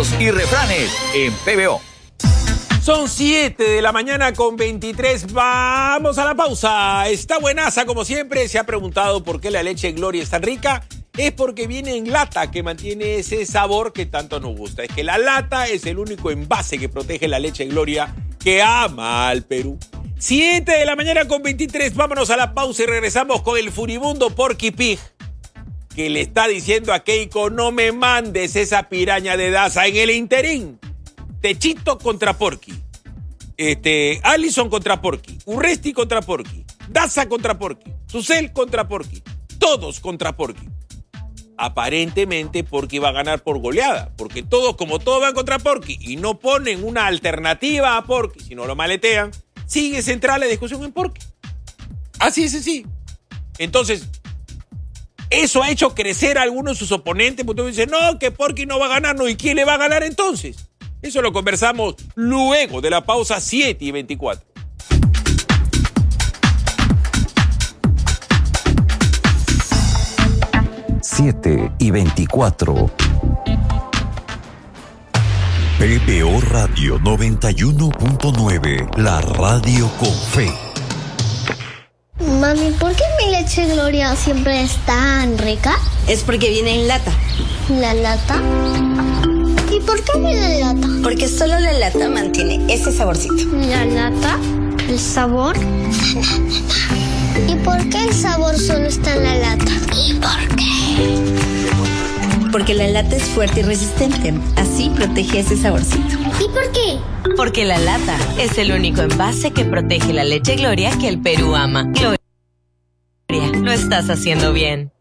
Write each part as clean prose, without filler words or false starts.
Dichos y refranes en PBO. Son 7 de la mañana con 23. Vamos a la pausa. Está buenaza como siempre. Se ha preguntado por qué la leche Gloria es tan rica. Es porque viene en lata, que mantiene ese sabor que tanto nos gusta. Es que la lata es el único envase que protege la leche Gloria, que ama al Perú. 7 de la mañana con 23. Vámonos a la pausa y regresamos con el furibundo Porky Pig, que le está diciendo a Keiko: no me mandes esa piraña de Daza. En el interín, Techito contra Porky, Allison contra Porky, Urresti contra Porky, Daza contra Porky, Susel contra Porky, todos contra Porky. Aparentemente Porky va a ganar por goleada, porque todos, como todos van contra Porky y no ponen una alternativa a Porky, sino lo maletean, sigue central la discusión en Porky. Así es así. Entonces, eso ha hecho crecer a algunos de sus oponentes, porque dicen, no, que Porky no va a ganar, no, ¿y quién le va a ganar entonces? Eso lo conversamos luego de la pausa, 7:24. y 24. PBO Radio 91.9, la radio con fe. Mami, ¿por qué mi leche Gloria siempre es tan rica? Es porque viene en lata. ¿La lata? ¿Y por qué viene en lata? Porque solo la lata mantiene ese saborcito. ¿La lata? ¿El sabor? ¿Y por qué el sabor solo está en la lata? ¿Y por qué? Porque la lata es fuerte y resistente. Así protege ese saborcito. ¿Y por qué? Porque la lata es el único envase que protege la leche Gloria que el Perú ama. Gloria, lo estás haciendo bien.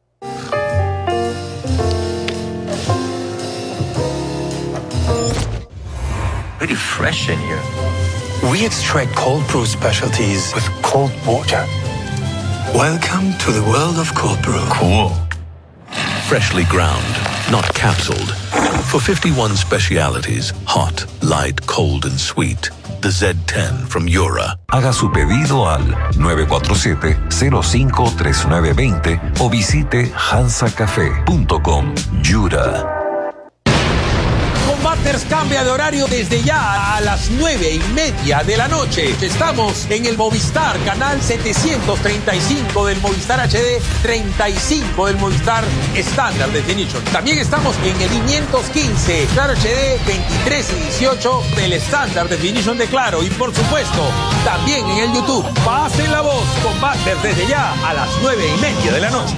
Pretty fresh in here. We extract cold brew specialties with cold water. Welcome to the world of cold brew. Cool. Freshly ground, not capsuled. For 51 specialities, hot, light, cold, and sweet. The Z10 from Yura. Haga su pedido al 947-053920 o visite hansacafé.com. Yura. Combaters cambia de horario desde ya a las 9:30 de la noche. Estamos en el Movistar, canal 735 del Movistar HD, 35 del Movistar Standard Definition. También estamos en el 515, Claro HD, 23 y 18 del Standard Definition de Claro. Y por supuesto, también en el YouTube. Pasen la voz, Combaters desde ya a las 9:30 de la noche.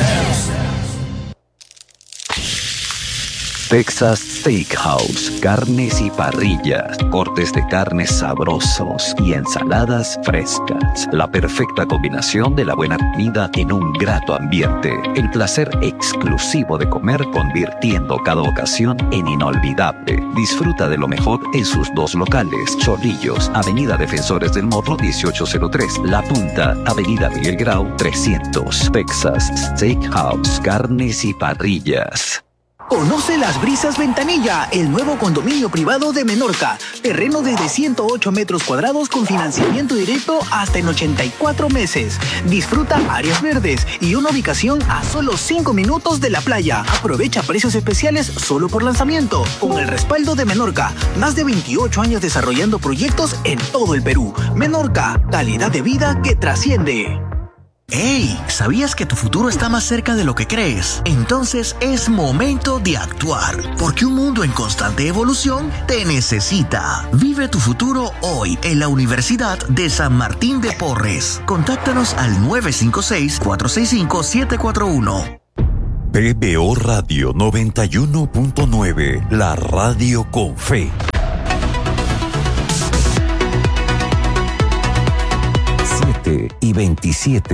Texas Steakhouse, carnes y parrillas, cortes de carnes sabrosos y ensaladas frescas. La perfecta combinación de la buena comida en un grato ambiente. El placer exclusivo de comer, convirtiendo cada ocasión en inolvidable. Disfruta de lo mejor en sus dos locales: Chorrillos, Avenida Defensores del Morro 1803, La Punta, Avenida Miguel Grau 300. Texas Steakhouse, carnes y parrillas. Conoce Las Brisas Ventanilla, el nuevo condominio privado de Menorca. Terreno desde 108 metros cuadrados con financiamiento directo hasta en 84 meses. Disfruta áreas verdes y una ubicación a solo 5 minutos de la playa. Aprovecha precios especiales solo por lanzamiento. Con el respaldo de Menorca, más de 28 años desarrollando proyectos en todo el Perú. Menorca, calidad de vida que trasciende. ¡Hey! ¿Sabías que tu futuro está más cerca de lo que crees? Entonces es momento de actuar, porque un mundo en constante evolución te necesita. Vive tu futuro hoy en la Universidad de San Martín de Porres. Contáctanos al 956-465-741. PBO Radio 91.9, la radio con fe. 7:27.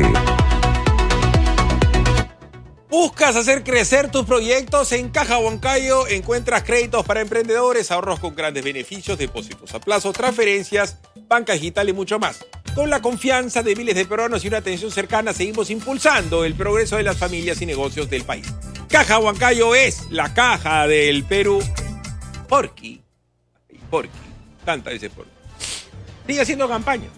¿Buscas hacer crecer tus proyectos? En Caja Huancayo encuentras créditos para emprendedores, ahorros con grandes beneficios, depósitos a plazo, transferencias, banca digital y mucho más. Con la confianza de miles de peruanos y una atención cercana, seguimos impulsando el progreso de las familias y negocios del país. Caja Huancayo es la caja del Perú. Porky, tanta ese Porky. Sigue haciendo campaña.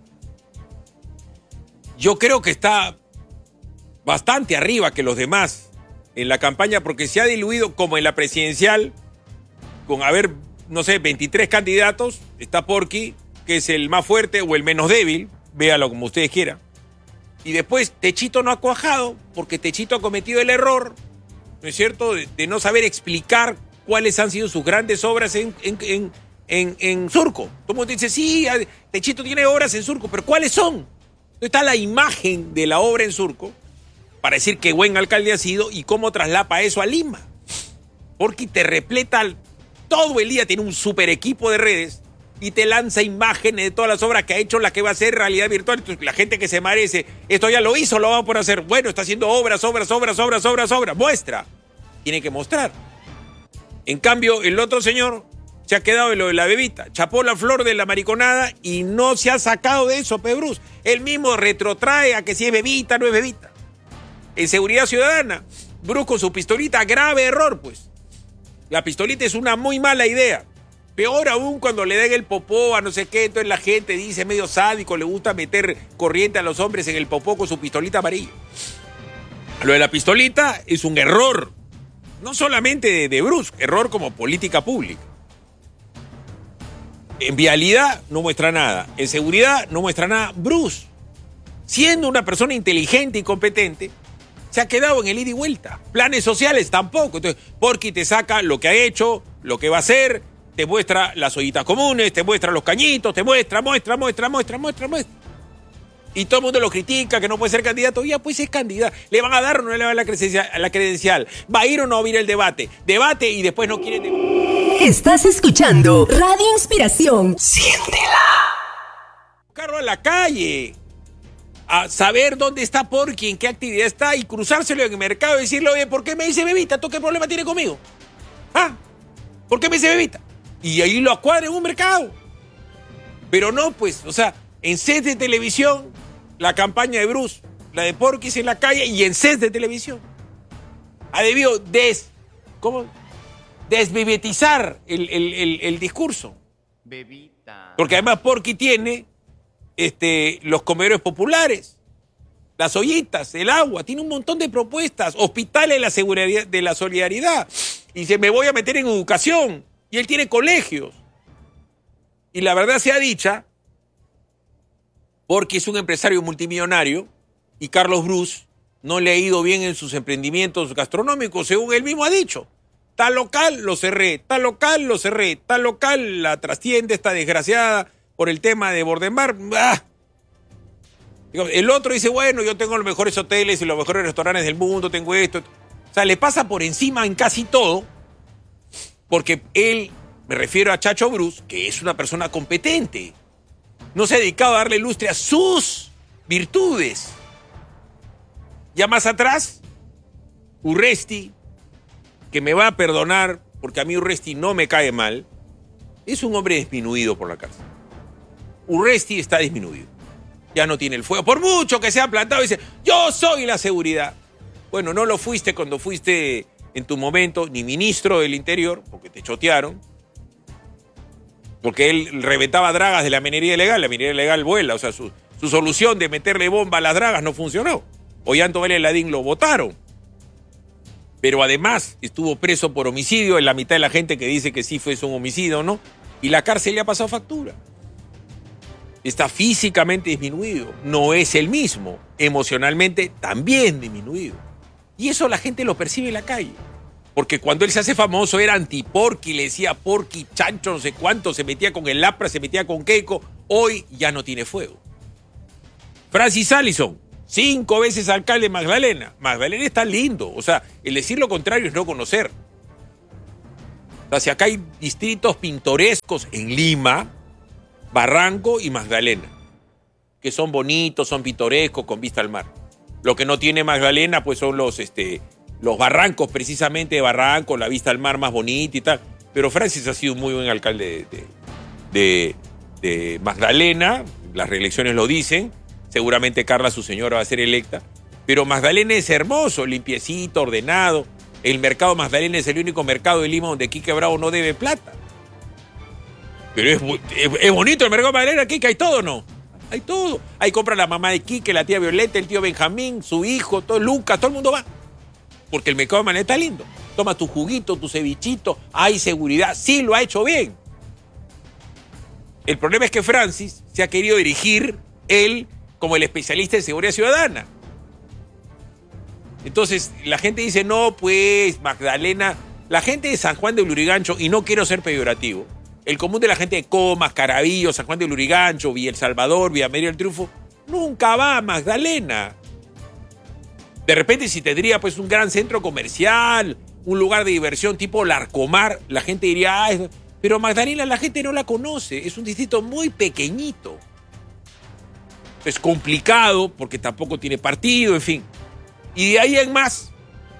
Yo creo que está bastante arriba que los demás en la campaña, porque se ha diluido como en la presidencial, con haber, no sé, 23 candidatos, está Porky, que es el más fuerte o el menos débil, véalo como ustedes quieran. Y después Techito no ha cuajado, porque Techito ha cometido el error, ¿no es cierto?, de no saber explicar cuáles han sido sus grandes obras en Surco. Todo el mundo dice, sí, Techito tiene obras en Surco, pero ¿cuáles son? ¿Dónde está la imagen de la obra en Surco para decir qué buen alcalde ha sido y cómo traslapa eso a Lima? Porque te repleta todo el día, tiene un super equipo de redes y te lanza imágenes de todas las obras que ha hecho, las que va a hacer realidad virtual. Entonces, la gente que se merece, esto ya lo hizo, lo va a poder hacer. Bueno, está haciendo obras, muestra. Tiene que mostrar. En cambio, el otro señor se ha quedado en lo de la bebita, chapó la flor de la mariconada y no se ha sacado de eso, Bruce. Él mismo retrotrae a que si es bebita, no es bebita. En seguridad ciudadana, Bruce con su pistolita, grave error, pues. La pistolita es una muy mala idea. Peor aún cuando le den el popó a no sé qué, entonces la gente dice medio sádico, le gusta meter corriente a los hombres en el popó con su pistolita amarilla. Lo de la pistolita es un error, no solamente de Bruce, error como política pública. En vialidad no muestra nada, en seguridad no muestra nada. Bruce, siendo una persona inteligente y competente, se ha quedado en el ida y vuelta. Planes sociales tampoco. Entonces, Porky te saca lo que ha hecho, lo que va a hacer, te muestra las ollitas comunes, te muestra los cañitos, te muestra. Y todo el mundo lo critica, que no puede ser candidato. Ya, pues es candidato. ¿Le van a dar o no le van a dar la credencial? ¿Va a ir o no va a ir el debate? Debate y después no quiere... Estás escuchando Radio Inspiración. Siéntela. Buscarlo a la calle. A saber dónde está Porky, en qué actividad está y cruzárselo en el mercado y decirle, oye, ¿por qué me dice bebita? ¿Tú qué problema tienes conmigo? ¿Ah? ¿Por qué me dice bebita? Y ahí lo acuadra en un mercado. Pero no, pues, o sea, en sets de televisión, la campaña de Bruce, la de Porky es en la calle y en sets de televisión. Ha debido desbebetizar el discurso. Bebita. Porque además Porky tiene los comedores populares, las ollitas, el agua, tiene un montón de propuestas, hospitales de la solidaridad. Y dice, me voy a meter en educación. Y él tiene colegios. Y la verdad sea dicha, Porky es un empresario multimillonario y Carlos Bruce no le ha ido bien en sus emprendimientos gastronómicos, según él mismo ha dicho. Tal local lo cerré, tal local lo cerré, tal local la trastienda está desgraciada por el tema de Bordemar. ¡Ah! El otro dice, bueno, yo tengo los mejores hoteles y los mejores restaurantes del mundo, tengo esto. O sea, le pasa por encima en casi todo, porque él, me refiero a Chacho Bruce, que es una persona competente. No se ha dedicado a darle lustre a sus virtudes. Ya más atrás, Urresti, que me va a perdonar, porque a mí Urresti no me cae mal, es un hombre disminuido por la cárcel. Urresti está disminuido. Ya no tiene el fuego. Por mucho que se ha plantado y dice, yo soy la seguridad. Bueno, no lo fuiste cuando fuiste en tu momento ni ministro del Interior, porque te chotearon. Porque él reventaba dragas de la minería ilegal. La minería ilegal vuela. O sea, su solución de meterle bomba a las dragas no funcionó. Ollanta Humala Ladín lo votaron. Pero además estuvo preso por homicidio. En la mitad de la gente que dice que sí fue un homicidio, ¿no? Y la cárcel le ha pasado factura. Está físicamente disminuido. No es el mismo. Emocionalmente también disminuido. Y eso la gente lo percibe en la calle. Porque cuando él se hace famoso era anti-Porky, le decía Porky, chancho, no sé cuánto, se metía con el Lapra, se metía con Keiko. Hoy ya no tiene fuego. Francis Allison, 5 veces alcalde de Magdalena. Magdalena está lindo. O sea, el decir lo contrario es no conocer. O sea, si acá hay distritos pintorescos en Lima, Barranco y Magdalena, que son bonitos, son pintorescos, con vista al mar. Lo que no tiene Magdalena, pues son los barrancos, precisamente de Barranco, la vista al mar más bonita y tal. Pero Francis ha sido un muy buen alcalde de Magdalena, las reelecciones lo dicen, seguramente Carla, su señora, va a ser electa. Pero Magdalena es hermoso, limpiecito, ordenado. El mercado Magdalena es el único mercado de Lima donde Quique Bravo no debe plata. Pero es bonito el mercado Magdalena, Quique, hay todo, ¿no? Hay todo. Ahí compra la mamá de Quique, la tía Violeta, el tío Benjamín, su hijo, todo Lucas, todo el mundo va. Porque el mercado Magdalena está lindo. toma tu juguito, tu cevichito, hay seguridad. Sí, lo ha hecho bien. El problema es que Francis se ha querido dirigir él como el especialista en seguridad ciudadana. Entonces, la gente dice, no, pues, Magdalena, la gente de San Juan de Lurigancho, y no quiero ser peyorativo, el común de la gente de Comas, Carabillo, San Juan de Lurigancho, Villa El Salvador, Villa María del Triunfo, nunca va a Magdalena. De repente, si tendría pues un gran centro comercial, un lugar de diversión tipo Larcomar, la gente diría, pero Magdalena la gente no la conoce, es un distrito muy pequeñito. Es complicado porque tampoco tiene partido, en fin. Y de ahí en más,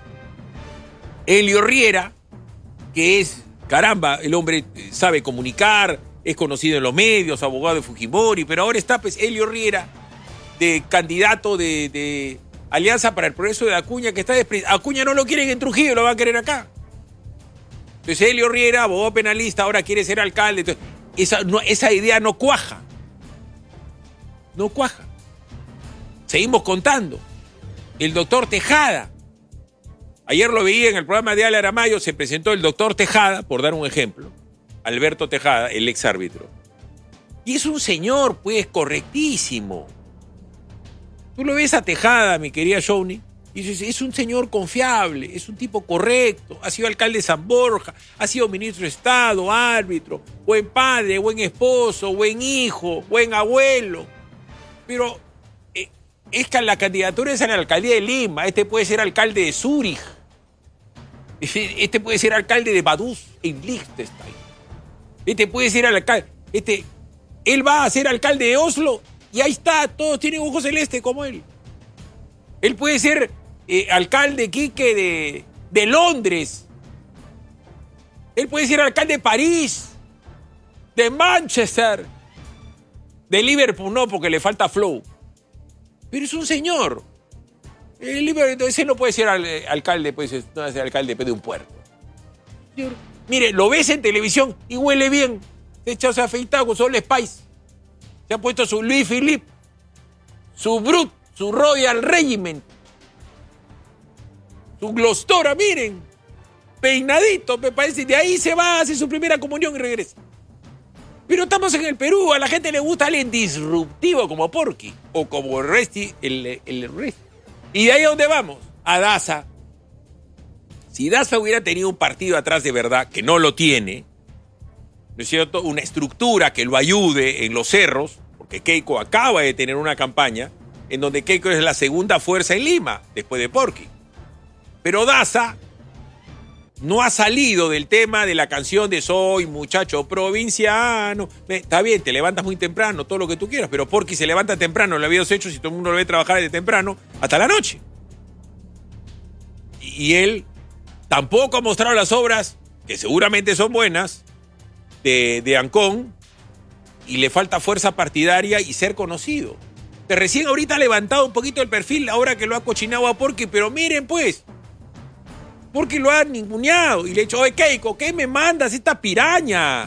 Helio Riera, que es, caramba, el hombre sabe comunicar, es conocido en los medios, abogado de Fujimori, pero ahora está pues Helio Riera, de candidato de Alianza para el Progreso de Acuña, que está Acuña no lo quieren en Trujillo, lo van a querer acá. Entonces Helio Riera, abogado penalista, ahora quiere ser alcalde. Entonces, esa idea no cuaja. No cuaja. Seguimos contando. El doctor Tejada. Ayer lo veía en el programa de Ale Aramayo, se presentó el doctor Tejada, por dar un ejemplo. Alberto Tejada, el ex árbitro. Y es un señor, pues, correctísimo. Tú lo ves a Tejada, mi querida Shawnee, y dices, es un señor confiable, es un tipo correcto, ha sido alcalde de San Borja, ha sido ministro de Estado, árbitro, buen padre, buen esposo, buen hijo, buen abuelo. Pero es que la candidatura es a la alcaldía de Lima, este puede ser alcalde de Zúrich, este puede ser alcalde de Vaduz en Liechtenstein, este puede ser alcalde, él va a ser alcalde de Oslo y ahí está, todos tienen ojos celeste como él. Él puede ser alcalde, Quique, de Londres, él puede ser alcalde de París, de Manchester, de Liverpool no, porque le falta flow. Pero es un señor. Ese no puede ser alcalde, pues, no es alcalde de un puerto. Mire, lo ves en televisión y huele bien. Se ha afeitado con Sol Spice. Se ha puesto su Louis Philippe, su Brut, su Royal Regiment, su Glostora, miren. Peinadito, me parece. De ahí se va, hace su primera comunión y regresa. Pero estamos en el Perú, a la gente le gusta alguien disruptivo como Porky, o como Resti, el Resti. ¿Y de ahí a dónde vamos? A Daza. Si Daza hubiera tenido un partido atrás de verdad, que no lo tiene, ¿no es cierto? Una estructura que lo ayude en los cerros, porque Keiko acaba de tener una campaña en donde Keiko es la segunda fuerza en Lima, después de Porky. Pero Daza no ha salido del tema de la canción de soy muchacho provinciano. Está bien, te levantas muy temprano, todo lo que tú quieras, pero Porky se levanta temprano, le había hechos y todo el mundo lo ve trabajar desde temprano hasta la noche. Y él tampoco ha mostrado las obras, que seguramente son buenas, de Ancón, y le falta fuerza partidaria y ser conocido. Que recién ahorita ha levantado un poquito el perfil, ahora que lo ha cochinado a Porky, pero miren pues, Porky lo ha ninguneado y le ha dicho, oye Keiko, ¿qué me mandas esta piraña?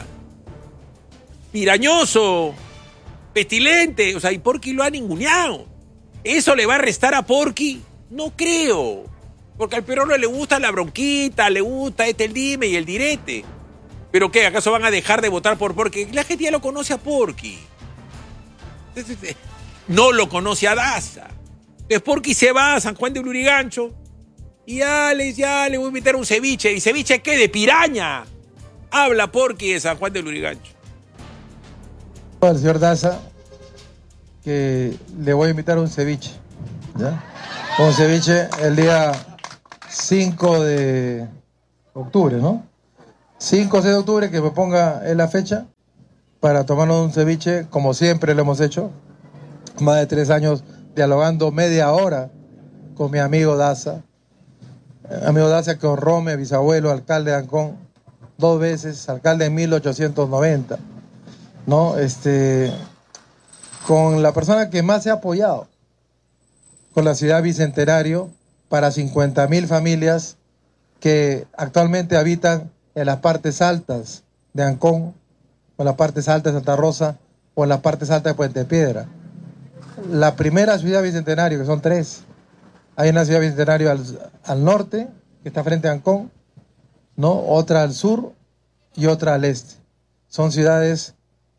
Pirañoso, pestilente, o sea, y Porky lo ha ninguneado. ¿Eso le va a restar a Porky? No creo, porque al peruano le gusta la bronquita, le gusta el dime y el direte. ¿Pero qué? ¿Acaso van a dejar de votar por Porky? La gente ya lo conoce a Porky. No lo conoce a Daza. Entonces Porky se va a San Juan de Lurigancho y ya le voy a invitar un ceviche. ¿Y ceviche qué? De piraña. Habla Porky de San Juan de Lurigancho. Al señor Daza que le voy a invitar un ceviche. ¿Ya? Un ceviche el día 5 de octubre, ¿no? 5 o 6 de octubre, que me ponga en la fecha para tomarnos un ceviche, como siempre lo hemos hecho. Más de 3 años dialogando media hora con mi amigo Daza. Amigo Daza, que honró mi bisabuelo, alcalde de Ancón, 2 veces, alcalde en 1890, ¿no? Con la persona que más se ha apoyado con la ciudad Bicentenario para 50.000 familias que actualmente habitan en las partes altas de Ancón, o en las partes altas de Santa Rosa, o en las partes altas de Puente Piedra. La primera ciudad Bicentenario, que son 3. Hay una ciudad Bicentenario al norte, que está frente a Ancón, ¿no? Otra al sur y otra al este. Son ciudades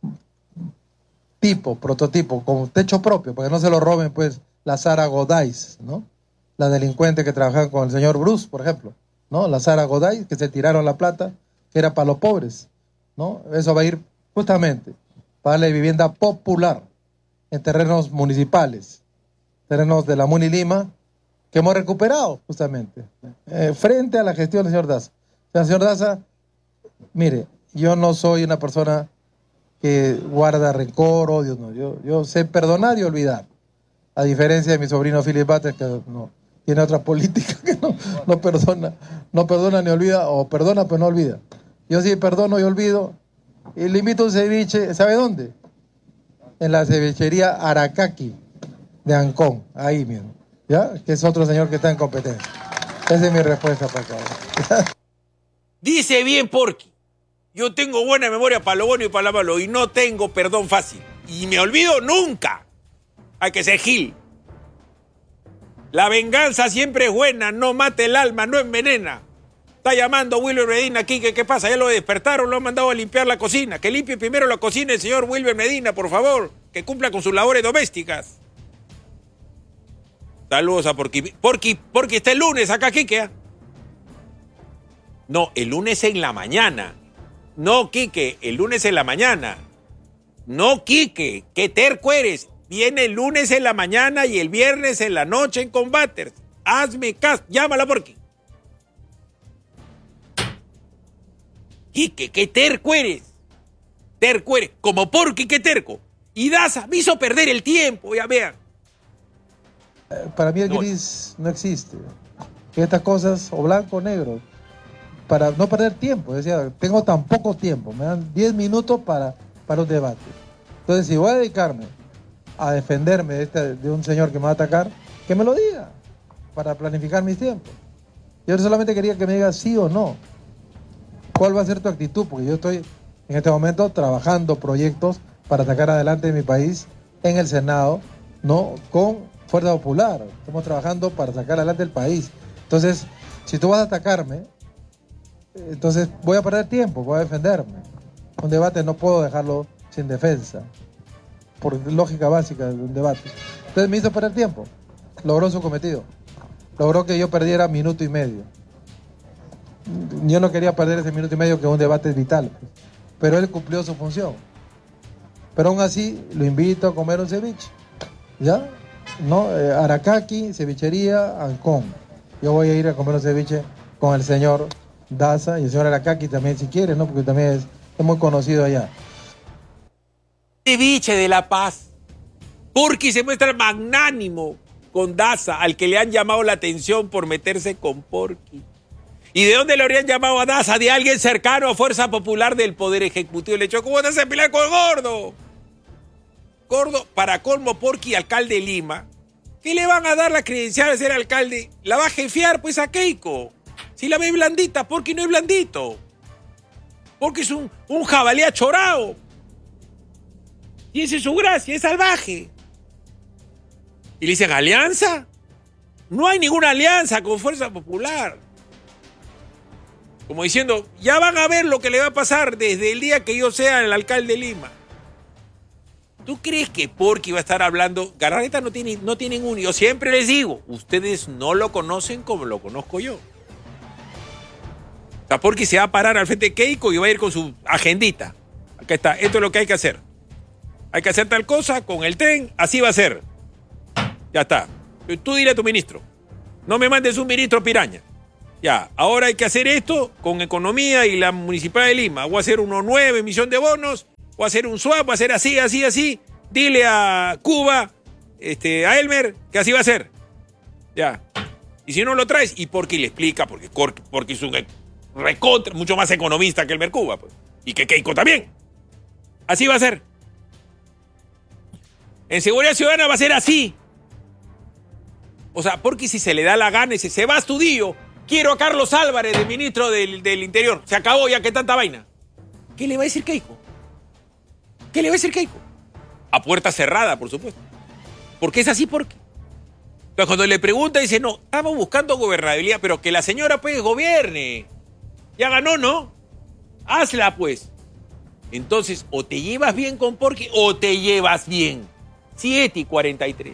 prototipo, con techo propio, para que no se lo roben, pues, la Sara Godáis, ¿no? La delincuente que trabajaba con el señor Bruce, por ejemplo, ¿no? La Sara Godáis, que se tiraron la plata, que era para los pobres, ¿no? Eso va a ir justamente para darle vivienda popular en terrenos municipales, terrenos de la Muni Lima, que hemos recuperado justamente, frente a la gestión del señor Daza. O sea, señor Daza, mire, yo no soy una persona que guarda rencor, odio, no. Yo sé perdonar y olvidar. A diferencia de mi sobrino Philip Bates, que no tiene otra política que no perdona ni olvida, o perdona pero no olvida. Yo sí perdono y olvido, y le invito a un ceviche, ¿sabe dónde? En la cevichería Aracaki de Ancón, ahí mismo, ¿ya? Que es otro señor que está en competencia. Esa es mi respuesta para acá. Dice bien Porky, yo tengo buena memoria para lo bueno y para lo malo y no tengo perdón fácil. Y me olvido nunca. Hay que ser gil. La venganza siempre es buena, no mate el alma, no envenena. Está llamando Wilber Medina aquí, ¿qué pasa? Ya lo despertaron, lo han mandado a limpiar la cocina. Que limpie primero la cocina el señor Wilber Medina, por favor. Que cumpla con sus labores domésticas. Saludos a Porky. Porky está el lunes acá, Quique. No, el lunes en la mañana. No, Quique, el lunes en la mañana. No, Quique, qué terco eres. Viene el lunes en la mañana y el viernes en la noche en Combaters. Hazme caso, llámala Porky. Quique, qué terco eres. Terco eres, como Porky, qué terco. Y Daza me hizo perder el tiempo, ya vean. Para mí el gris no existe. Estas cosas, o blanco o negro, para no perder tiempo. Decía, tengo tan poco tiempo, me dan 10 minutos para un debate. Entonces, si voy a dedicarme a defenderme de un señor que me va a atacar, que me lo diga, para planificar mis tiempos. Yo solamente quería que me diga sí o no. ¿Cuál va a ser tu actitud? Porque yo estoy en este momento trabajando proyectos para sacar adelante mi país en el Senado, ¿no? Con Fuerza Popular. Estamos trabajando para sacar adelante el país. Entonces, si tú vas a atacarme, entonces voy a perder tiempo, voy a defenderme. Un debate no puedo dejarlo sin defensa, por lógica básica de un debate. Entonces me hizo perder tiempo. Logró su cometido. Logró que yo perdiera minuto y medio. Yo no quería perder ese minuto y medio, que un debate es vital. Pero él cumplió su función. Pero aún así lo invito a comer un ceviche. ¿Ya? ¿No? Aracaki, cevichería, Ancón. Yo voy a ir a comer un ceviche con el señor Daza y el señor Aracaki también, si quiere, ¿no? Porque también es muy conocido allá. Ceviche de La Paz. Porky se muestra magnánimo con Daza, al que le han llamado la atención por meterse con Porky. ¿Y de dónde le habrían llamado a Daza? De alguien cercano a Fuerza Popular del Poder Ejecutivo. Le echó, ¿cómo te haces pelear con el gordo? Gordo, para colmo, Porky, alcalde de Lima. ¿Qué le van a dar la credencial de ser alcalde? La va a jefear, pues, a Keiko. Si la ve blandita, Porky no es blandito. Porky es un jabalí achorado. Y esa es su gracia, es salvaje. Y le dicen, ¿alianza? No hay ninguna alianza con Fuerza Popular. Como diciendo, ya van a ver lo que le va a pasar desde el día que yo sea el alcalde de Lima. ¿Tú crees que Porky va a estar hablando? Galarreta no tienen uno. Yo siempre les digo, ustedes no lo conocen como lo conozco yo. O sea, Porky se va a parar al frente de Keiko y va a ir con su agendita. Acá está, esto es lo que hay que hacer. Hay que hacer tal cosa con el tren, así va a ser. Ya está. Tú dile a tu ministro, no me mandes un ministro piraña. Ya, ahora hay que hacer esto con economía y la Municipalidad de Lima. Voy a hacer 1.9 millón de bonos, voy a hacer un swap, voy a hacer así, así, así. Dile a Cuba, a Elmer, que así va a ser. Ya. Y si no lo traes, y Porky le explica, porque es un recontra, mucho más economista que Elmer Cuba, pues. Y que Keiko también. Así va a ser. En Seguridad Ciudadana va a ser así. O sea, Porky, si se le da la gana, dice, se va Astudillo, quiero a Carlos Álvarez, de ministro del Interior. Se acabó ya, que tanta vaina. ¿Qué le va a decir Keiko? ¿Qué le va a decir Keiko? A puerta cerrada, por supuesto. Porque es así, Porky. Entonces, cuando le pregunta, dice, no, estamos buscando gobernabilidad, pero que la señora pues gobierne. Ya ganó, ¿no? Hazla, pues. Entonces, o te llevas bien con Porky o te llevas bien. 7:43.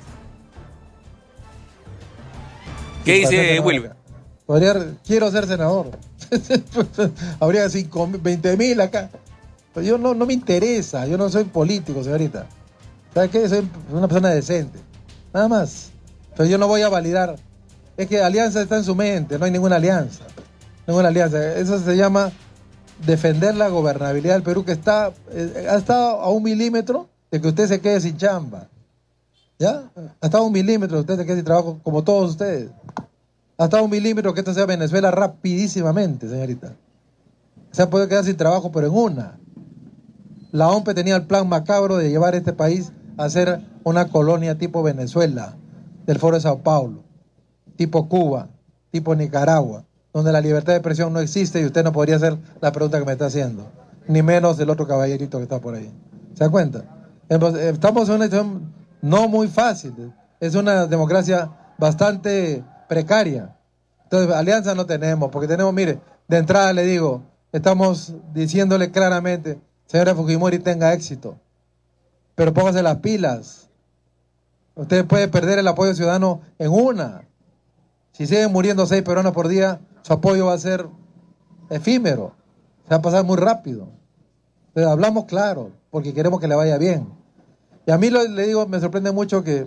¿Qué dice Wilber? Quiero ser senador. Habría 20,000 acá. Pero yo no me interesa, yo no soy político, señorita. ¿Sabe qué? Soy una persona decente. Nada más. Pero yo no voy a validar. Es que alianza está en su mente, no hay ninguna alianza. Ninguna alianza. Eso se llama defender la gobernabilidad del Perú, que ha estado a 1 milímetro de que usted se quede sin chamba. ¿Ya? Ha estado a 1 milímetro de que usted se quede sin trabajo, como todos ustedes. Ha estado a 1 milímetro que esto sea Venezuela rapidísimamente, señorita. Se puede quedar sin trabajo, pero en una. La OMP tenía el plan macabro de llevar este país a ser una colonia tipo Venezuela, del Foro de Sao Paulo, tipo Cuba, tipo Nicaragua, donde la libertad de expresión no existe y usted no podría hacer la pregunta que me está haciendo, ni menos el otro caballerito que está por ahí. ¿Se da cuenta? Estamos en una situación no muy fácil, es una democracia bastante precaria. Entonces, alianza no tenemos, porque tenemos, mire, de entrada le digo, estamos diciéndole claramente, señora Fujimori, tenga éxito, pero póngase las pilas. Usted puede perder el apoyo ciudadano en una. Si siguen muriendo 6 peruanos por día, su apoyo va a ser efímero. Se va a pasar muy rápido. Pero hablamos claro, porque queremos que le vaya bien. Y a mí le digo, me sorprende mucho que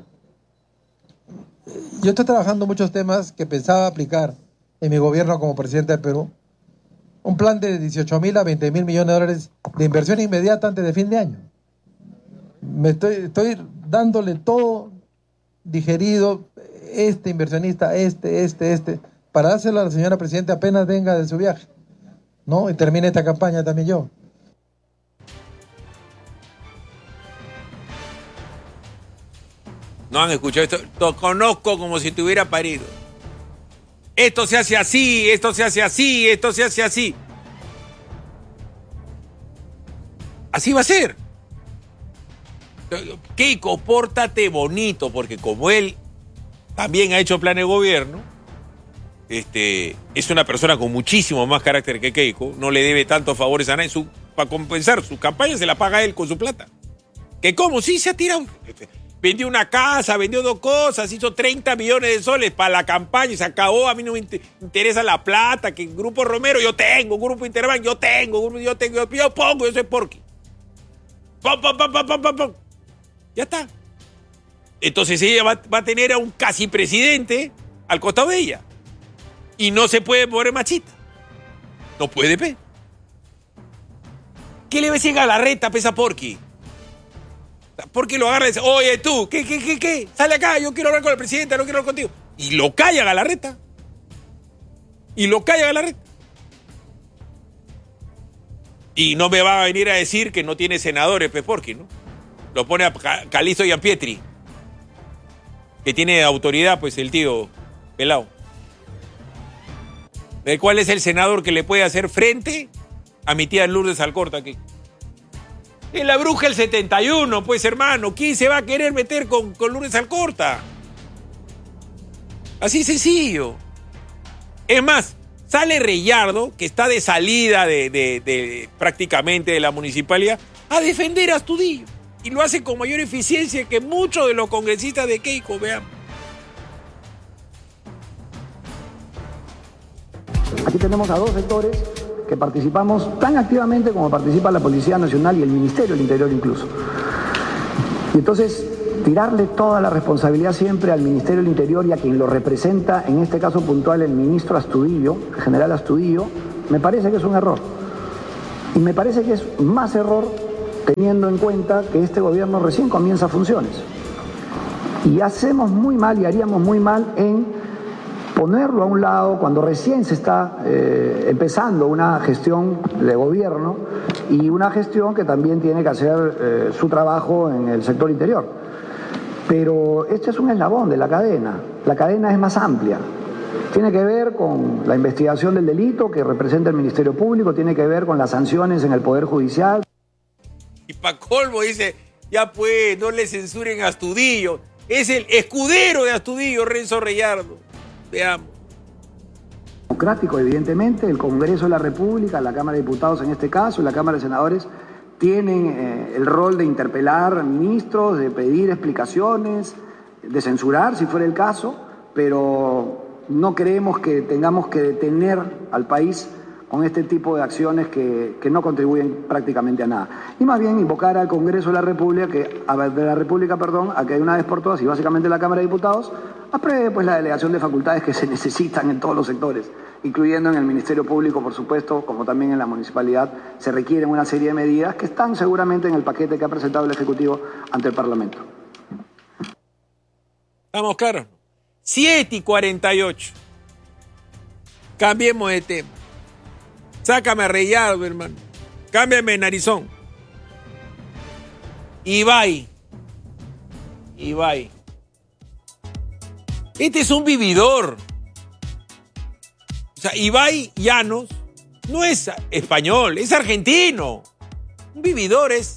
yo estoy trabajando muchos temas que pensaba aplicar en mi gobierno como presidente del Perú. Un plan de 18.000 a 20.000 millones de dólares de inversión inmediata antes de fin de año. Estoy dándole todo digerido, inversionista, para dárselo a la señora presidenta apenas venga de su viaje, ¿no? Y termine esta campaña también yo. No han escuchado esto. Lo conozco como si tuviera parido. Esto se hace así, esto se hace así, esto se hace así. Así va a ser. Keiko, pórtate bonito, porque como él también ha hecho plan de gobierno, es una persona con muchísimo más carácter que Keiko, no le debe tantos favores a nadie, para compensar su campaña se la paga él con su plata. ¿Que cómo? Sí, se ha tirado. Vendió una casa, vendió 2 cosas, hizo 30 millones de soles para la campaña y se acabó. A mí no me interesa la plata, que Grupo Romero yo tengo, Grupo Interbank yo tengo, yo pongo, yo soy Porky. ¡Pum! Ya está. Entonces ella va a tener a un casi presidente al costado de ella. Y no se puede poner machista. No puede, pe. ¿Qué le va a decir Galarreta, pesa Porky? Porque lo agarra y dice, oye tú, ¿qué? Sale acá, yo quiero hablar con el presidente, no quiero hablar contigo. Y lo calla Galarreta. Y no me va a venir a decir que no tiene senadores, pe Porky, ¿no? Lo pone a Calixto Gianpietri, que tiene autoridad, pues, el tío pelao. ¿Cuál es el senador que le puede hacer frente a mi tía Lourdes Alcorta aquí? Es la bruja del 71, pues, hermano. ¿Quién se va a querer meter con Lourdes Alcorta? Así sencillo. Es más, sale Reyardo, que está de salida de prácticamente de la municipalidad, a defender a Astudillo. Y lo hace con mayor eficiencia que muchos de los congresistas de Keiko, veamos. Aquí tenemos a 2 sectores que participamos tan activamente como participa la Policía Nacional y el Ministerio del Interior incluso. Y entonces, tirarle toda la responsabilidad siempre al Ministerio del Interior y a quien lo representa, en este caso puntual el ministro Astudillo, el general Astudillo, me parece que es un error. Y me parece que es más error teniendo en cuenta que este gobierno recién comienza funciones. Y hacemos muy mal y haríamos muy mal en ponerlo a un lado cuando recién se está empezando una gestión de gobierno y una gestión que también tiene que hacer su trabajo en el sector interior. Pero este es un eslabón de la cadena. La cadena es más amplia. Tiene que ver con la investigación del delito que representa el Ministerio Público, tiene que ver con las sanciones en el Poder Judicial. Y pa' colmo dice, ya pues, no le censuren a Astudillo. Es el escudero de Astudillo, Renzo Reyardo. Veamos. democrático, evidentemente. El Congreso de la República, la Cámara de Diputados en este caso, y la Cámara de Senadores tienen el rol de interpelar a ministros, de pedir explicaciones, de censurar si fuera el caso, pero no creemos que tengamos que detener al país con este tipo de acciones que no contribuyen prácticamente a nada. Y más bien invocar al Congreso de la República, a que de una vez por todas, y básicamente la Cámara de Diputados, apruebe pues la delegación de facultades que se necesitan en todos los sectores, incluyendo en el Ministerio Público, por supuesto, como también en la municipalidad. Se requieren una serie de medidas que están seguramente en el paquete que ha presentado el Ejecutivo ante el Parlamento. ¿Estamos claros? 7:48. Cambiemos de tema. Sácame a Reyardo, hermano. Cámbiame Narizón. Ibai. Este es un vividor. O sea, Ibai Llanos no es español, es argentino. Un vividor es.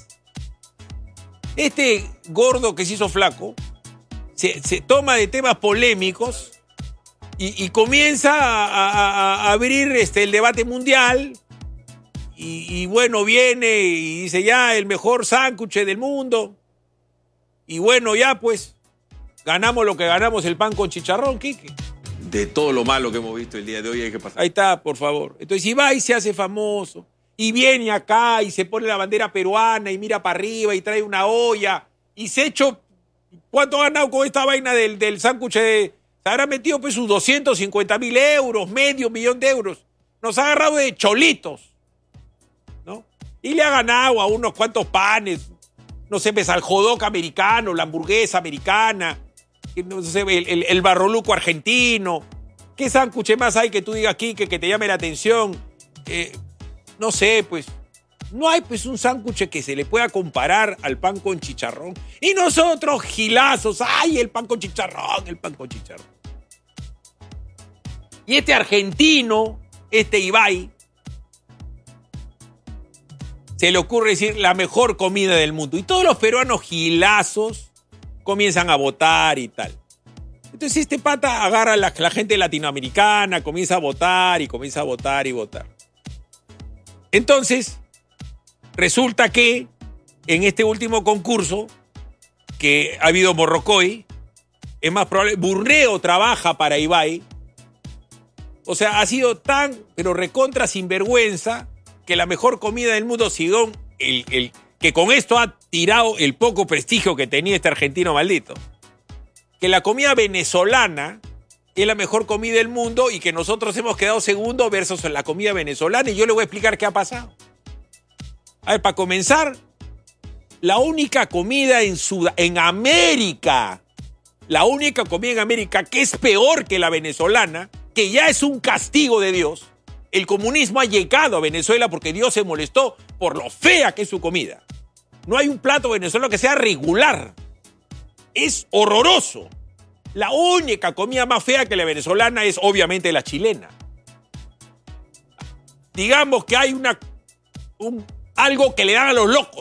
Este gordo que se hizo flaco se toma de temas polémicos y comienza a abrir el debate mundial y bueno, viene y dice ya el mejor sándwich del mundo y bueno, ya pues ganamos lo que ganamos, el pan con chicharrón, Quique. De todo lo malo que hemos visto el día de hoy hay que pasar. Ahí está, por favor. Entonces Ibai se hace famoso y viene acá y se pone la bandera peruana y mira para arriba y trae una olla y se ha hecho... ¿Cuánto ha ganado con esta vaina del sándwich de... Se habrá metido pues sus 250.000 euros, medio millón de euros. Nos ha agarrado de cholitos, ¿no? Y le ha ganado a unos cuantos panes, no sé, pues al hot dog americano, la hamburguesa americana, no sé, el barroluco argentino. ¿Qué sándwich más hay que tú digas aquí que te llame la atención? No sé, pues. No hay pues un sándwich que se le pueda comparar al pan con chicharrón. Y nosotros, gilazos, ¡ay, el pan con chicharrón, el pan con chicharrón! Y este argentino, este Ibai, se le ocurre decir la mejor comida del mundo. Y todos los peruanos gilazos comienzan a votar y tal. Entonces este pata agarra a la gente latinoamericana, comienza a votar y comienza a votar y votar. Entonces... resulta que en este último concurso, que ha habido Morrocoy, es más probable, Burneo trabaja para Ibai. O sea, ha sido tan, pero recontra sinvergüenza, que la mejor comida del mundo, según que con esto ha tirado el poco prestigio que tenía este argentino maldito. Que la comida venezolana es la mejor comida del mundo y que nosotros hemos quedado segundo versus la comida venezolana. Y yo le voy a explicar qué ha pasado. A ver, para comenzar, la única comida en América, la única comida en América que es peor que la venezolana, que ya es un castigo de Dios. El comunismo ha llegado a Venezuela porque Dios se molestó por lo fea que es su comida. No hay un plato venezolano que sea regular. Es horroroso. La única comida más fea que la venezolana es obviamente la chilena. Digamos que hay algo que le dan a los locos.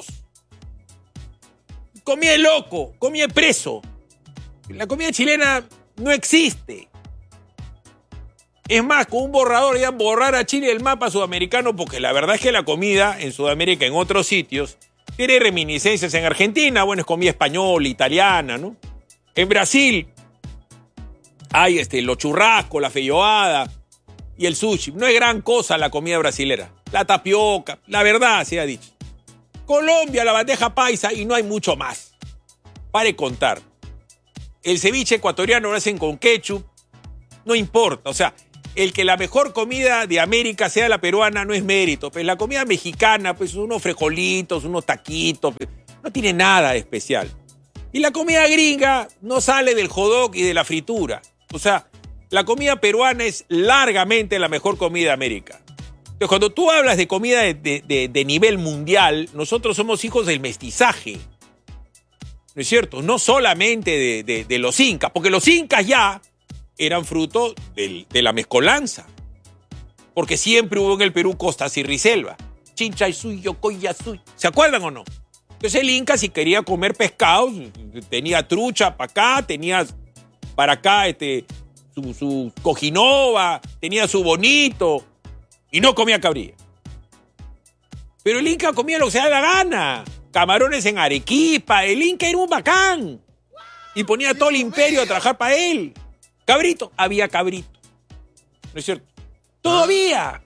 Comida de loco, comida de preso. La comida chilena no existe. Es más, con un borrador ya borrar a Chile del mapa sudamericano, porque la verdad es que la comida en Sudamérica, en otros sitios, tiene reminiscencias. En Argentina, bueno, es comida española, italiana, ¿no? En Brasil hay los churrascos, la feijoada y el sushi. No es gran cosa la comida brasilera. La tapioca, la verdad se ha dicho. Colombia, la bandeja paisa y no hay mucho más. Pare contar. El ceviche ecuatoriano lo hacen con ketchup. No importa, o sea, el que la mejor comida de América sea la peruana no es mérito. Pues la comida mexicana, pues unos frijolitos, unos taquitos, pues, no tiene nada de especial. Y la comida gringa no sale del hot dog y de la fritura. O sea, la comida peruana es largamente la mejor comida de América. Entonces, cuando tú hablas de comida de nivel mundial, nosotros somos hijos del mestizaje. ¿No es cierto? No solamente de los incas, porque los incas ya eran fruto de la mezcolanza. Porque siempre hubo en el Perú costas y riselva. Chincha y suy, yocoya suy. ¿Se acuerdan o no? Entonces el inca, si quería comer pescados, tenía trucha para acá, tenía para acá su cojinova, tenía su bonito y no comía cabrilla. Pero el Inca comía lo que se da la gana. Camarones en Arequipa. El Inca era un bacán. Y ponía todo el imperio a trabajar para él. Cabrito, había cabrito. ¿No es cierto? Todavía.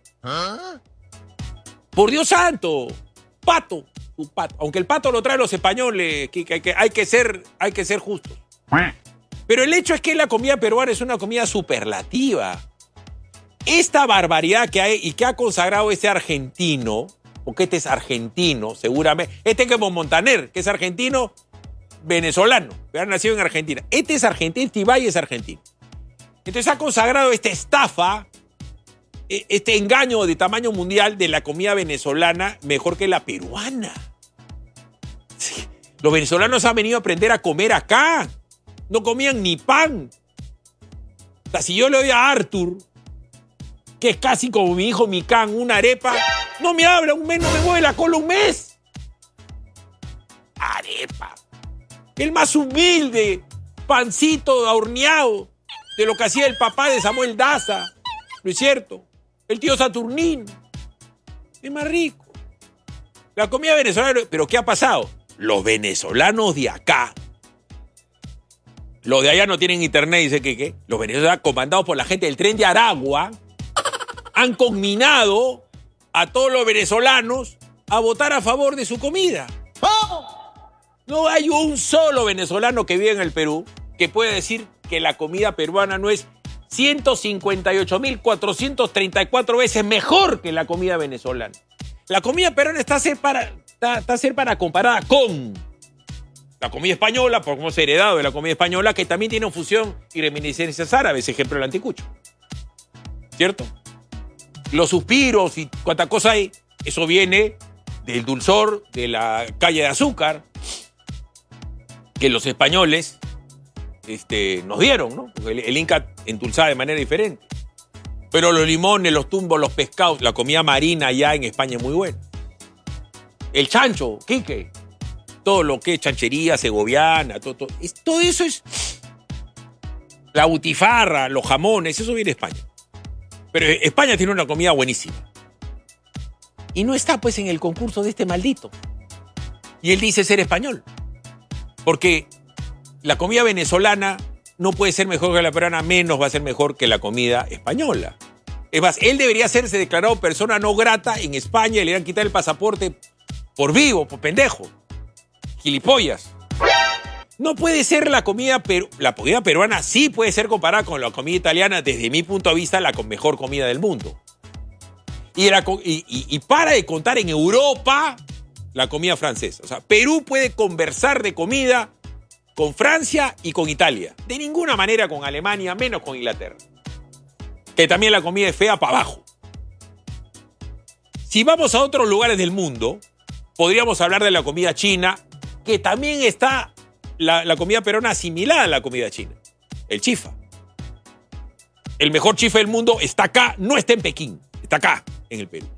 Por Dios santo. Pato. Un pato. Aunque el pato lo traen los españoles, que hay que ser justos. Pero el hecho es que la comida peruana es una comida superlativa. Esta barbaridad que hay y que ha consagrado este argentino, porque este es argentino, seguramente. Este es como Montaner, que es argentino, venezolano, pero ha nacido en Argentina. Este es argentino, Tibay es argentino. Entonces ha consagrado esta estafa, este engaño de tamaño mundial de la comida venezolana mejor que la peruana. Sí. Los venezolanos han venido a aprender a comer acá. No comían ni pan. O sea, si yo le doy a Arthur, que es casi como mi hijo Micán, una arepa, no me habla un mes, no me mueve la cola un mes. Arepa. El más humilde, pancito horneado, de lo que hacía el papá de Samuel Daza. ¿No es cierto? El tío Saturnino. Es más rico. La comida venezolana. ¿Pero qué ha pasado? Los venezolanos de acá. Los de allá no tienen internet, dice que ¿qué? Los venezolanos, comandados por la gente del Tren de Aragua, han conminado a todos los venezolanos a votar a favor de su comida. No hay un solo venezolano que vive en el Perú que pueda decir que la comida peruana no es 158.434 veces mejor que la comida venezolana. La comida peruana está a ser para comparada con la comida española, por cómo se ha heredado de la comida española, que también tiene fusión y reminiscencias árabes, ejemplo el anticucho. ¿Cierto? Los suspiros y cuánta cosa hay, eso viene del dulzor de la calle de azúcar que los españoles nos dieron, ¿no? Porque el Inca endulzaba de manera diferente. Pero los limones, los tumbos, los pescados, la comida marina allá en España es muy buena. El chancho, quique, todo lo que es chanchería segoviana, todo eso es la butifarra, los jamones, eso viene de España. Pero España tiene una comida buenísima. Y no está pues en el concurso de este maldito. Y él dice ser español. Porque la comida venezolana no puede ser mejor que la peruana, menos va a ser mejor que la comida española. Es más, él debería hacerse declarado persona no grata en España y le iban a quitar el pasaporte por vivo, por pendejo. Gilipollas. No puede ser la comida peruana, sí puede ser comparada con la comida italiana, desde mi punto de vista, la mejor comida del mundo. Y para de contar en Europa la comida francesa. O sea, Perú puede conversar de comida con Francia y con Italia. De ninguna manera con Alemania, menos con Inglaterra. Que también la comida es fea para abajo. Si vamos a otros lugares del mundo, podríamos hablar de la comida china, que también está la comida peruana asimilada a la comida china. El chifa. El mejor chifa del mundo está acá, no está en Pekín, está acá, en el Perú.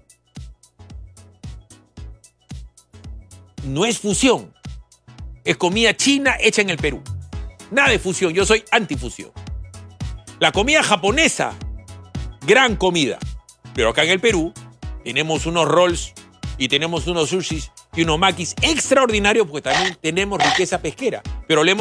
No es fusión. Es comida china hecha en el Perú. Nada de fusión, yo soy antifusión. La comida japonesa, gran comida. Pero acá en el Perú tenemos unos rolls y tenemos unos sushis y unos makis extraordinarios porque también tenemos riqueza pesquera. Pero le hemos